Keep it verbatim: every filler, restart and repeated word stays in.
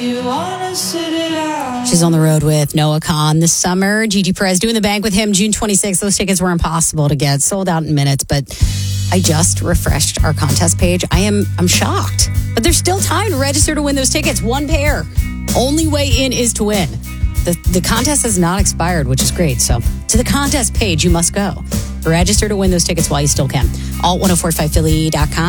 She's on the road with Noah Kahan this summer. Gigi Perez doing the bank with him June twenty-sixth. Those tickets were impossible to get, sold out in minutes, but I just refreshed our contest page. I am I'm shocked, but there's still time to register to win those tickets. One pair. Only way in is to win. The, the contest has not expired, which is great. So to the contest page, you must go. Register to win those tickets while you still can. alt ten forty-five philly dot com.